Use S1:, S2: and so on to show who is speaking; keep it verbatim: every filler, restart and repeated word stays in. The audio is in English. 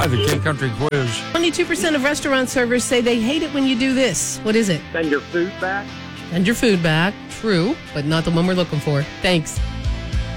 S1: Hi, the King Country Quiz.
S2: twenty-two percent of restaurant servers say they hate it when you do this. What is it?
S3: Send your food back.
S2: Send your food back. True, but not the one we're looking for. Thanks.